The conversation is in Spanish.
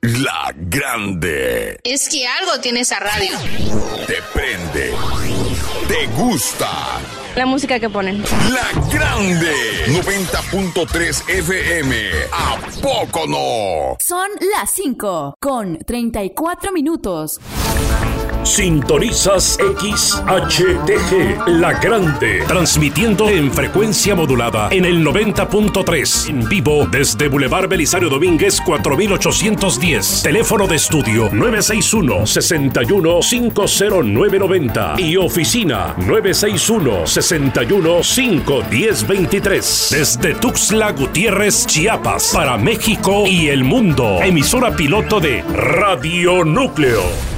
La Grande. Es que algo tiene esa radio. Te prende. Te gusta. La música que ponen. La Grande. 90.3 FM. ¿A poco no? Son las 5:34. Sintonizas XHTG, La Grande, transmitiendo en frecuencia modulada en el 90.3, en vivo desde Boulevard Belisario Domínguez 4810, teléfono de estudio 961-61-50990 y oficina 961-61-51023, desde Tuxtla Gutiérrez, Chiapas, para México y el mundo, emisora piloto de Radio Núcleo.